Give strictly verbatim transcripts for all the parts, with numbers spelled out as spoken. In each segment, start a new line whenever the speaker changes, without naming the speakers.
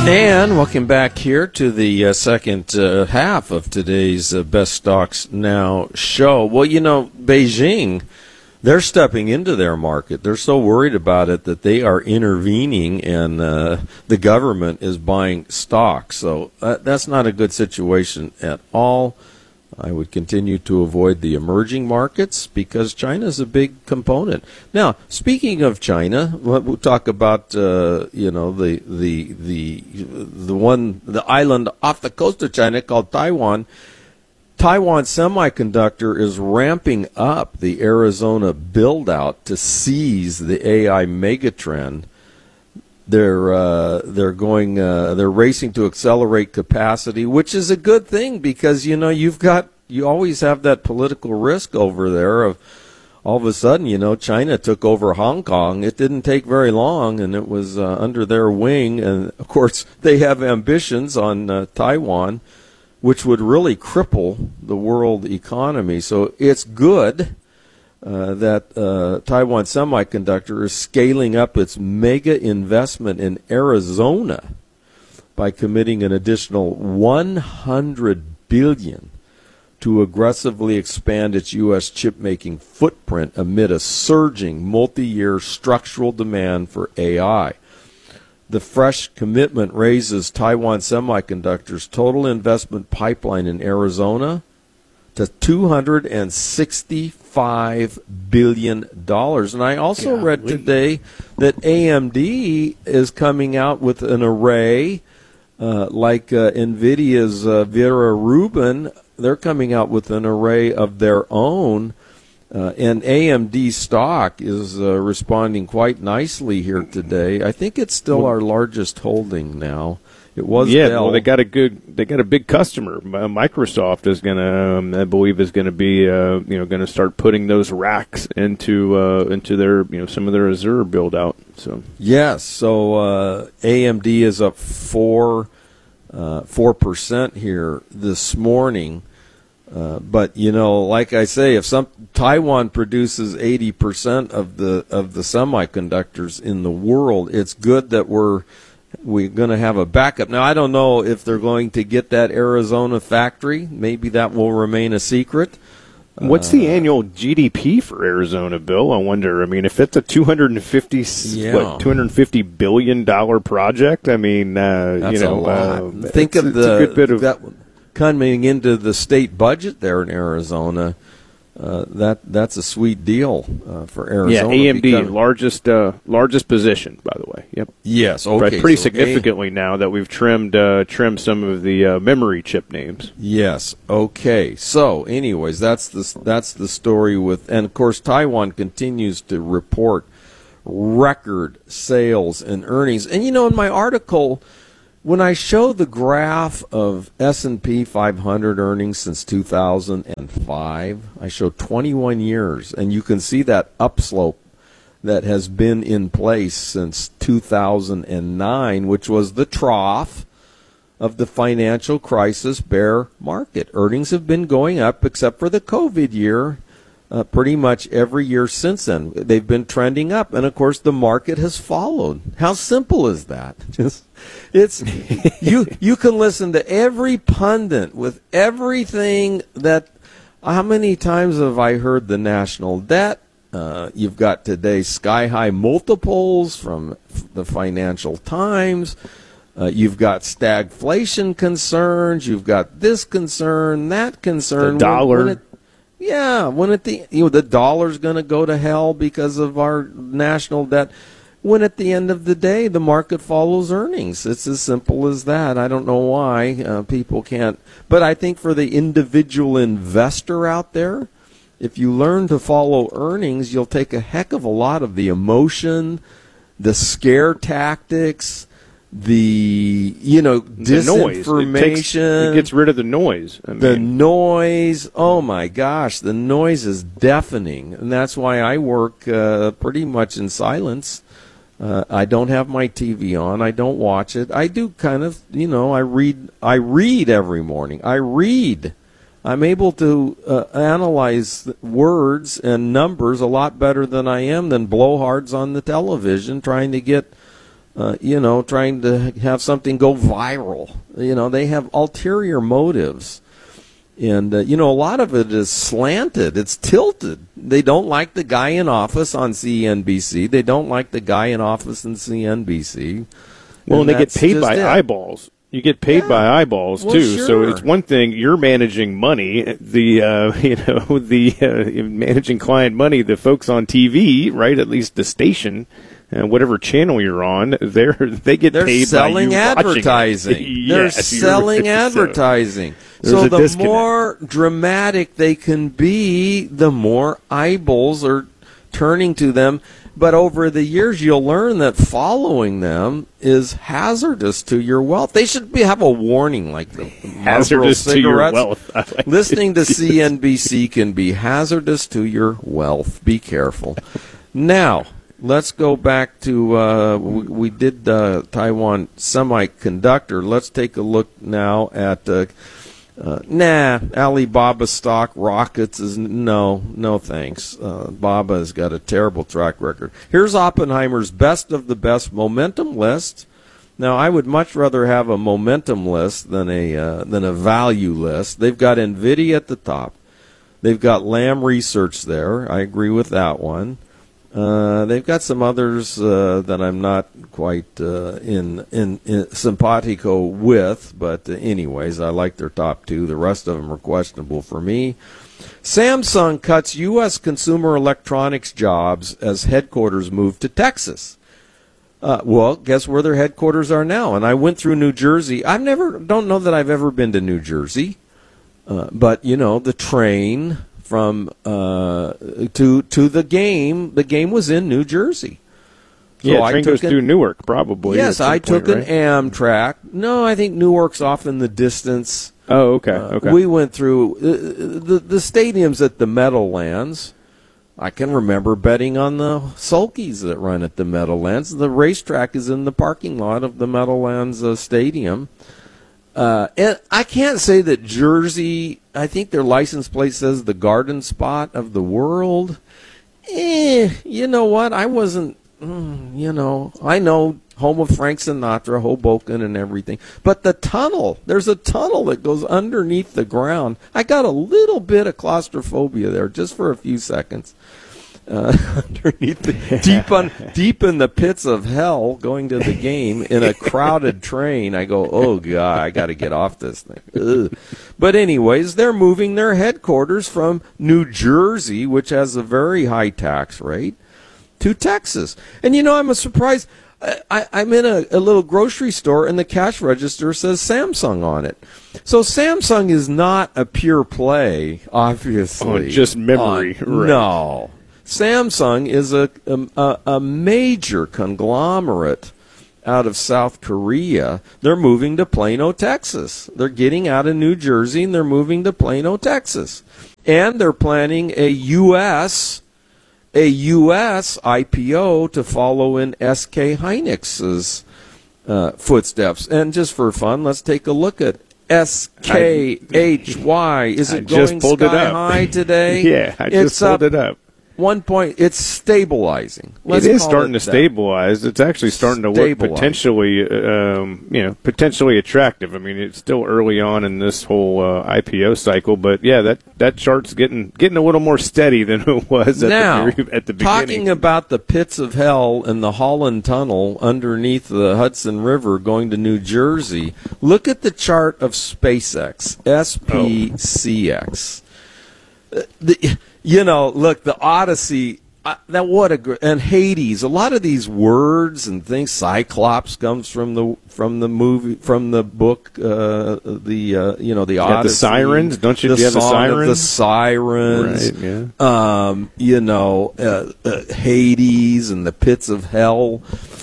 And welcome back here to the uh, second uh, half of today's uh, Best Stocks Now show. Well, you know, Beijing, they're stepping into their market. They're so worried about it that they are intervening, and uh, the government is buying stocks. So uh, that's not a good situation at all. I would continue to avoid the emerging markets because China is a big component. Now, speaking of China, we'll talk about uh, you know the the the the one the island off the coast of China called Taiwan. Taiwan Semiconductor is ramping up the Arizona build-out to seize the A I megatrend. They're uh, they're going uh, they're racing to accelerate capacity, which is a good thing because you know you've got you always have that political risk over there of all of a sudden you know China took over Hong Kong. It didn't take very long, and it was uh, under their wing. And of course they have ambitions on uh, Taiwan, which would really cripple the world economy. So it's good. Uh, that uh, Taiwan Semiconductor is scaling up its mega investment in Arizona by committing an additional one hundred billion dollars to aggressively expand its U S chip-making footprint amid a surging multi-year structural demand for A I. The fresh commitment raises Taiwan Semiconductor's total investment pipeline in Arizona to two hundred sixty-five billion dollars. And I also
yeah,
read
we,
today that A M D is coming out with an array uh, like uh, NVIDIA's uh, Vera Rubin. They're coming out with an array of their own. Uh, and A M D stock is uh, responding quite nicely here today. I think it's still well, our largest holding now. It was
yeah.
Dell.
Well, they got a good, they got a big customer. Uh, Microsoft is going to, um, I believe, is going to be, uh, you know, going to start putting those racks into uh, into their, you know, some of their Azure build out. So
yes, so uh, A M D is up four uh, four percent here this morning. Uh, but you know, like I say, if some Taiwan produces eighty percent of the of the semiconductors in the world, it's good that we're we're going to have a backup. Now, I don't know if they're going to get that Arizona factory. Maybe that will remain a secret.
What's the uh, annual G D P for Arizona, Bill? I wonder. I mean, if it's a two hundred fifty,
yeah.
what, two hundred fifty billion dollar project, I mean, uh,
That's
you know,
a lot.
Uh,
think
it's,
of
it's
the
a good bit of
that coming into the state budget there in Arizona. Uh, that that's a sweet deal uh, for Arizona.
Yeah, A M D
because,
largest uh, largest position, by the way. Yep.
Yes. Okay.
Right, pretty
so
significantly
A-
now that we've trimmed uh, trimmed some of the uh, memory chip names.
Yes. Okay. So, anyways, that's the that's the story with, and of course, Taiwan continues to report record sales and earnings. And you know, in my article, when I show the graph of S and P five hundred earnings since two thousand five, I show twenty-one years, and you can see that upslope that has been in place since two thousand nine, which was the trough of the financial crisis bear market. Earnings have been going up except for the COVID year. Uh, pretty much every year since then, they've been trending up, and of course, the market has followed. How simple is that? Just, it's you. You can listen to every pundit with everything that. How many times have I heard the national debt? Uh, you've got today sky-high multiples from the Financial Times. Uh, you've got stagflation concerns. You've got this concern, that concern.
The dollar.
When, when it, Yeah, when at the you know the dollar's going to go to hell because of our national debt. When at the end of the day, the market follows earnings. It's as simple as that. I don't know why uh, people can't. But I think for the individual investor out there, if you learn to follow earnings, you'll take a heck of a lot of the emotion, the scare tactics, the you know
the
disinformation.
Noise. It, takes, it gets rid of the noise. I mean.
The noise. Oh my gosh, the noise is deafening, and that's why I work uh, pretty much in silence. Uh, I don't have my T V on. I don't watch it. I do kind of, you know, I read. I read every morning. I read. I'm able to uh, analyze words and numbers a lot better than I am than blowhards on the television trying to get uh, you know, trying to have something go viral. You know, they have ulterior motives. And, uh, you know, a lot of it is slanted. It's tilted. They don't like the guy in office on C N B C. They don't like the guy in office in C N B C.
Well, and,
and
they get paid by
it.
eyeballs. You get paid
yeah.
by eyeballs,
well,
too.
Sure.
So it's one thing, you're managing money, the, uh, you know, the uh, managing client money, the folks on T V, right, at least the station, uh, whatever channel you're on, they're, they get
they're
paid
selling
by you
advertising.
watching it.
They're
Yes, you're
selling
right.
advertising.
So,
so
there's a
the
disconnect.
more dramatic they can be, the more eyeballs are turning to them. But over the years, you'll learn that following them is hazardous to your wealth. They should be, have a warning like the
Hazardous to your wealth. I like
Listening
it.
to C N B C can be hazardous to your wealth. Be careful. Now, let's go back to, uh, we, we did uh, Taiwan Semiconductor. Let's take a look now at, uh, uh, nah, Alibaba stock rockets is, no, no thanks. Uh, Baba has got a terrible track record. Here's Oppenheimer's best of the best momentum list. Now, I would much rather have a momentum list than a, uh, than a value list. They've got NVIDIA at the top. They've got Lam Research there. I agree with that one. Uh, they've got some others uh, that I'm not quite uh, in, in in simpatico with, but uh, anyways, I like their top two. The rest of them are questionable for me. Samsung cuts U S consumer electronics jobs as headquarters move to Texas. Uh, well, guess where their headquarters are now? And I went through New Jersey. I've never, don't know that I've ever been to New Jersey, uh, but you know, the train from uh, to to the game. The game was in New Jersey. So
yeah,
I
train
took
goes
an,
through Newark, probably.
Yes, I took
point, right?
an Amtrak. No, I think Newark's off in the distance.
Oh, okay,
Uh,
okay.
we went through uh, the the stadiums at the Meadowlands. I can remember betting on the sulkies that run at the Meadowlands. The racetrack is in the parking lot of the Meadowlands uh, Stadium. Uh, and I can't say that Jersey, I think their license plate says the garden spot of the world. Eh, you know what? I wasn't, mm, you know, I know home of Frank Sinatra, Hoboken and everything. But the tunnel, there's a tunnel that goes underneath the ground. I got a little bit of claustrophobia there just for a few seconds. Uh, underneath the, deep on deep in the pits of hell, going to the game in a crowded train. I go, oh god, I got to get off this thing. Ugh. But anyways, they're moving their headquarters from New Jersey, which has a very high tax rate, to Texas. And you know, I'm a surprise. I, I, I'm in a, a little grocery store, and the cash register says Samsung on it. So Samsung is not a pure play, obviously.
Oh, just memory,
on,
right.
No. Samsung is a, a a major conglomerate out of South Korea. They're moving to Plano, Texas. They're getting out of New Jersey and they're moving to Plano, Texas. And they're planning a U S a U S I P O to follow in S K Hynix's uh, footsteps. And just for fun, let's take a look at S K H Y. Is it
I just
going
pulled it
sky
up.
high today?
Yeah, I just
it's
pulled
up
it up.
One point, it's stabilizing. Let's
it is
call
starting
it
to
that.
stabilize. It's actually starting to look
Stabilize.
potentially, um, you know, potentially attractive. I mean, it's still early on in this whole uh, I P O cycle, but yeah, that, that chart's getting getting a little more steady than it was at
Now,
the at the beginning.
talking about the pits of hell and the Holland Tunnel underneath the Hudson River going to New Jersey, look at the chart of SpaceX, S P C X. Uh, the, you know, look, the Odyssey, uh, that what a gr- and Hades. A lot of these words and things. Cyclops comes from the from the movie from the book. Uh, the uh, you know the
got the
Odyssey.
sirens? Don't you-
The
do you have the
song of the
sirens?
sirens.
Right, yeah.
Um, you know, uh, uh, Hades and the pits of hell.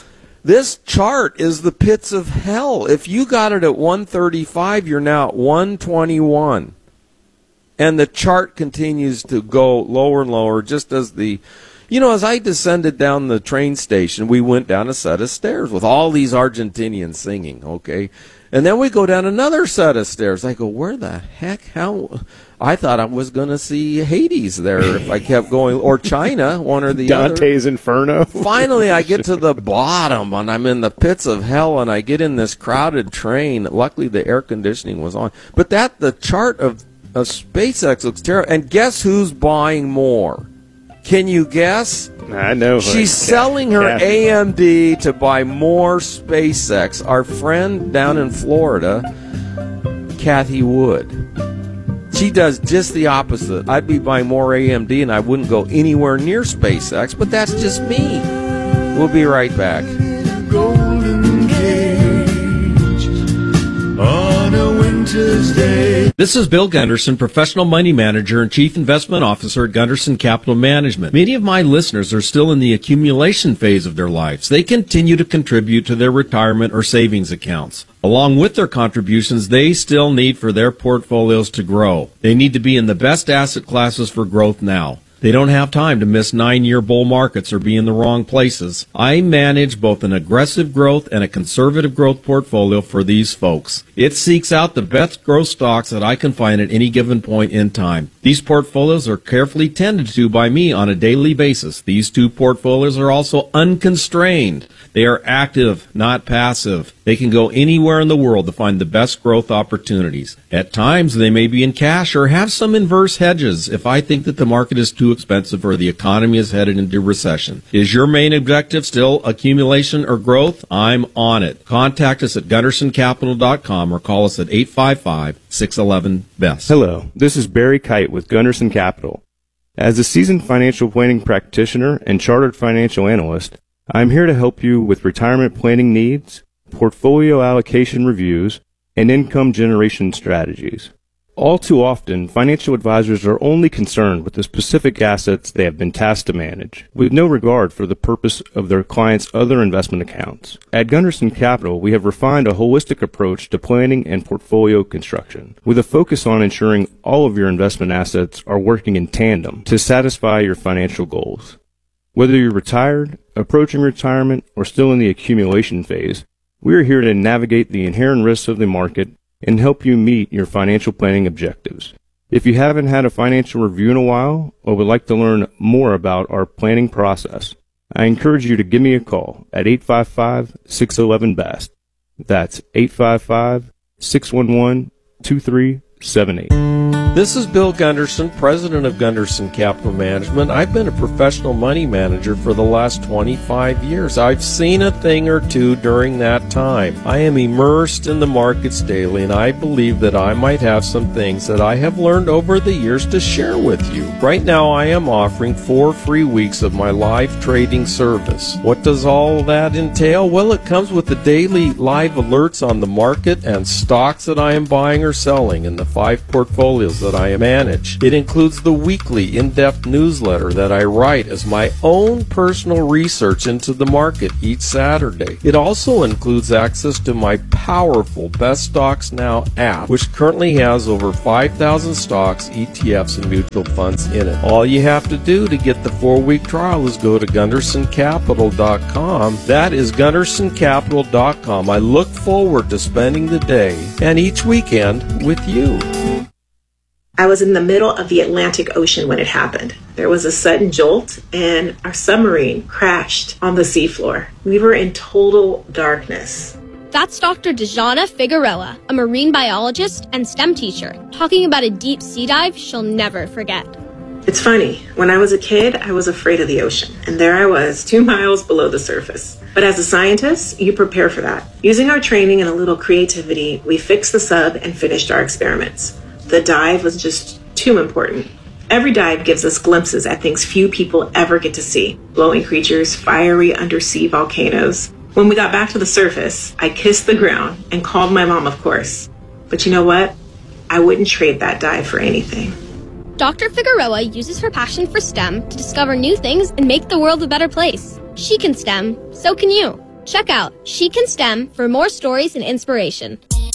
This chart is the pits of hell. If you got it at one thirty-five, you're now at one twenty-one. And the chart continues to go lower and lower, just as the, You know, as I descended down the train station, we went down a set of stairs with all these Argentinians singing, okay? And then we go down another set of stairs. I go, where the heck? How? I thought I was going to see Hades there if I kept going, or China, one or the
Dante's
other.
Dante's Inferno.
Finally, I get to the bottom, and I'm in the pits of hell, and I get in this crowded train. Luckily, the air conditioning was on. But that the chart of, of SpaceX looks terrible. And guess who's buying more? Can you guess?
I know.
She's
like,
selling her
Kathy.
A M D to buy more SpaceX. Our friend down in Florida, Kathy Wood. She does just the opposite. I'd be buying more A M D and I wouldn't go anywhere near SpaceX, but that's just me. We'll be right back.
Golden cage on a winter's day.
This is Bill Gunderson, Professional Money Manager and Chief Investment Officer at Gunderson Capital Management. Many of my listeners are still in the accumulation phase of their lives. They continue to contribute to their retirement or savings accounts. Along with their contributions, they still need for their portfolios to grow. They need to be in the best asset classes for growth now. They don't have time to miss nine-year bull markets or be in the wrong places. I manage both an aggressive growth and a conservative growth portfolio for these folks. It seeks out the best growth stocks that I can find at any given point in time. These portfolios are carefully tended to by me on a daily basis. These two portfolios are also unconstrained. They are active, not passive. They can go anywhere in the world to find the best growth opportunities. At times, they may be in cash or have some inverse hedges if I think that the market is too expensive or the economy is headed into recession. Is your main objective still accumulation or growth? I'm on it. Contact us at gunderson capital dot com or call us at eight five five, six one one, B E S T.
Hello, this is Barry Kite with Gunderson Capital. As a seasoned financial planning practitioner and chartered financial analyst, I'm here to help you with retirement planning needs, portfolio allocation reviews, and income generation strategies. All too often, financial advisors are only concerned with the specific assets they have been tasked to manage, with no regard for the purpose of their clients' other investment accounts. At Gunderson Capital, we have refined a holistic approach to planning and portfolio construction, with a focus on ensuring all of your investment assets are working in tandem to satisfy your financial goals. Whether you're retired, approaching retirement, or still in the accumulation phase, we are here to navigate the inherent risks of the market and help you meet your financial planning objectives. If you haven't had a financial review in a while or would like to learn more about our planning process, I encourage you to give me a call at eight five five, six one one, B E S T. That's eight five five, six one one, two three seven eight.
This is Bill Gunderson, president of Gunderson Capital Management. I've been a professional money manager for the last twenty-five years. I've seen a thing or two during that time. I am immersed in the markets daily, and I believe that I might have some things that I have learned over the years to share with you. Right now, I am offering four free weeks of my live trading service. What does all that entail? Well, it comes with the daily live alerts on the market and stocks that I am buying or selling in the five portfolios that I manage. It includes the weekly in-depth newsletter that I write as my own personal research into the market each Saturday. It also includes access to my powerful Best Stocks Now app, which currently has over five thousand stocks, E T Fs, and mutual funds in it. All you have to do to get the four-week trial is go to gunderson capital dot com. That is gunderson capital dot com. I look forward to spending the day and each weekend with you.
I was in the middle of the Atlantic Ocean when it happened. There was a sudden jolt and our submarine crashed on the seafloor. We were in total darkness.
That's Doctor Dejana Figueroa, a marine biologist and STEM teacher, talking about a deep sea dive she'll never forget.
It's funny, when I was a kid, I was afraid of the ocean, and there I was, two miles below the surface. But as a scientist, you prepare for that. Using our training and a little creativity, we fixed the sub and finished our experiments. The dive was just too important. Every dive gives us glimpses at things few people ever get to see. Glowing creatures, fiery undersea volcanoes. When we got back to the surface, I kissed the ground and called my mom, of course. But you know what? I wouldn't trade that dive for anything.
Doctor Figueroa uses her passion for STEM to discover new things and make the world a better place. She can STEM, so can you. Check out She Can STEM for more stories and inspiration.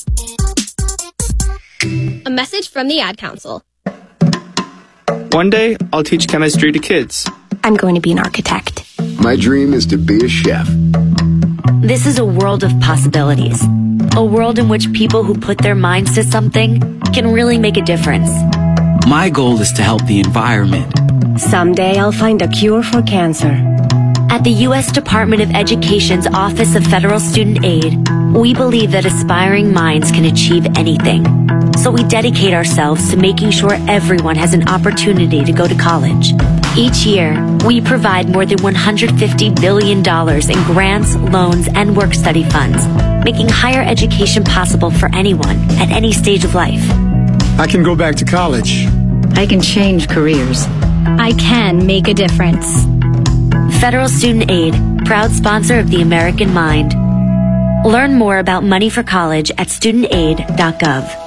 A message from the Ad Council.
One day, I'll teach chemistry to kids. I'm going to be an architect.
My dream is to be a chef.
This is a world of possibilities. A world in which people who put their minds to something can really make a difference.
My goal is to help the environment.
Someday I'll find a cure for cancer.
At the U S Department of Education's Office of Federal Student Aid, we believe that aspiring minds can achieve anything. So we dedicate ourselves to making sure everyone has an opportunity to go to college. Each year, we provide more than one hundred fifty billion dollars in grants, loans, and work-study funds, making higher education possible for anyone at any stage of life.
I can go back to college.
I can change careers.
I can make a difference.
Federal Student Aid, proud sponsor of the American Mind. Learn more about money for college at student aid dot gov.